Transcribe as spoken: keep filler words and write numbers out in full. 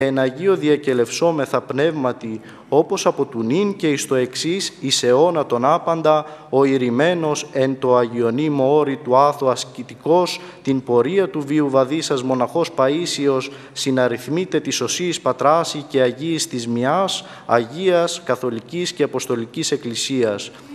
εν Αγίο διακελευσόμεθα πνεύματι, όπως από του νυν και εις το εξής, εις αιώνα τον άπαντα, ο ηρημένος εν το αγιονύμο όρη του άθου ασκητικός, την πορεία του βίου βαδίσας μοναχός Παΐσιος, συναριθμείτε της οσίης πατράση και Αγίης της μιας, Αγίας, Καθολικής και Αποστολικής Εκκλησίας.